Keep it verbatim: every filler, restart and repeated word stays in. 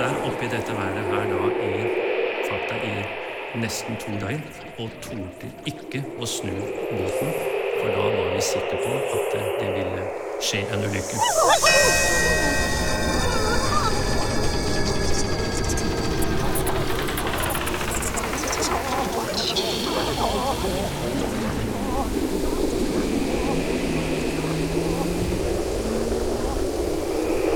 der oppi dette været her da i fakta i nesten to døgn, og torde ikke å snu båten, for da var vi sikre på at det, det ville skje en ulykke.